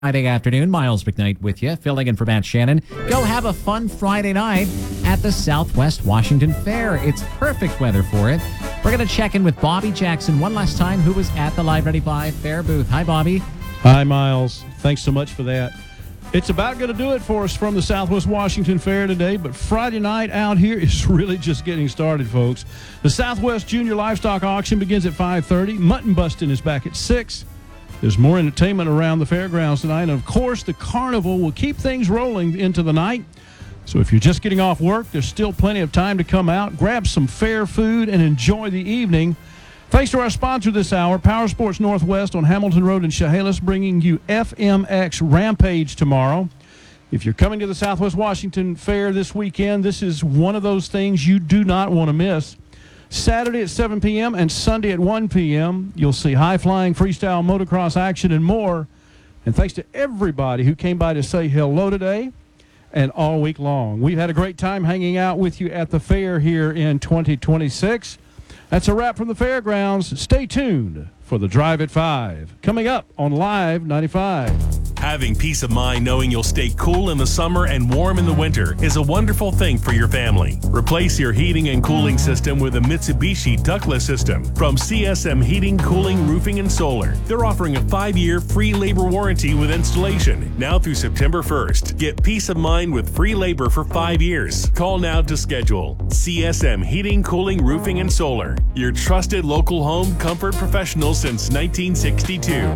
Friday afternoon, Miles McKnight with you, filling in for Matt Shannon. Go have a fun Friday night at the Southwest Washington Fair. It's perfect weather for it. We're going to check in with Bobby Jackson one last time, who was at the Live 95 Fair booth. Hi, Bobby. Hi, Miles. Thanks so much for that. It's about going to do it for us from the Southwest Washington Fair today, but Friday night out here is really just getting started, folks. The Southwest Junior Livestock Auction begins at 5:30. Mutton busting is back at 6. There's more entertainment around the fairgrounds tonight. And, of course, the carnival will keep things rolling into the night. So if you're just getting off work, there's still plenty of time to come out, grab some fair food, and enjoy the evening. Thanks to our sponsor this hour, Power Sports Northwest on Hamilton Road in Chehalis, bringing you FMX Rampage tomorrow. If you're coming to the Southwest Washington Fair this weekend, this is one of those things you do not want to miss. Saturday at 7 p.m. and Sunday at 1 p.m. You'll see high-flying freestyle motocross action and more. And thanks to everybody who came by to say hello today and all week long. We've had a great time hanging out with you at the fair here in 2026. That's a wrap from the fairgrounds. Stay tuned for the Drive at 5. Coming up on Live 95. Having peace of mind knowing you'll stay cool in the summer and warm in the winter is a wonderful thing for your family. Replace your heating and cooling system with a Mitsubishi ductless system from CSM Heating, Cooling, Roofing, and Solar. They're offering a 5-year free labor warranty with installation now through September 1st. Get peace of mind with free labor for 5 years. Call now to schedule. CSM Heating, Cooling, Roofing, and Solar. Your trusted local home comfort professionals since 1962.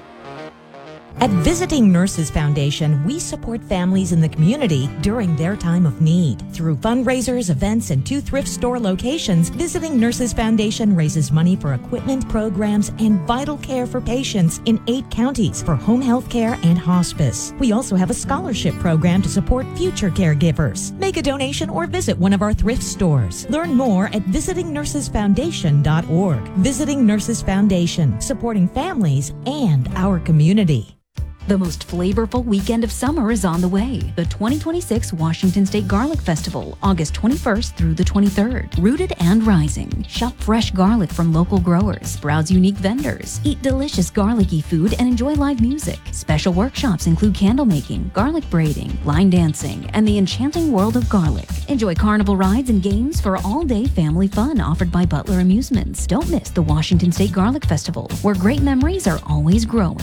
At Visiting Nurses Foundation, we support families in the community during their time of need. Through fundraisers, events, and 2 thrift store locations, Visiting Nurses Foundation raises money for equipment, programs, and vital care for patients in 8 counties for home health care and hospice. We also have a scholarship program to support future caregivers. Make a donation or visit one of our thrift stores. Learn more at visitingnursesfoundation.org. Visiting Nurses Foundation, supporting families and our community. The most flavorful weekend of summer is on the way. The 2026 Washington State Garlic Festival, August 21st through the 23rd. Rooted and rising. Shop fresh garlic from local growers. Browse unique vendors. Eat delicious garlicky food and enjoy live music. Special workshops include candle making, garlic braiding, line dancing, and the enchanting world of garlic. Enjoy carnival rides and games for all-day family fun offered by Butler Amusements. Don't miss the Washington State Garlic Festival, where great memories are always growing.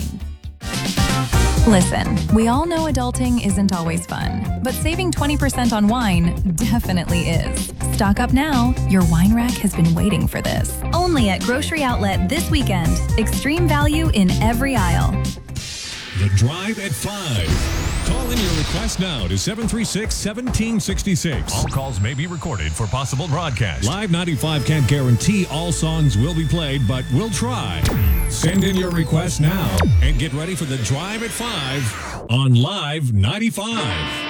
Listen, we all know adulting isn't always fun, but saving 20% on wine definitely is. Stock up now. Your wine rack has been waiting for this. Only at Grocery Outlet this weekend. Extreme value in every aisle. The Drive at 5. Call in your request now to 736-1766. All calls may be recorded for possible broadcast. Live 95 can't guarantee all songs will be played, but we'll try. Send in your request now and get ready for the Drive at 5 on Live 95.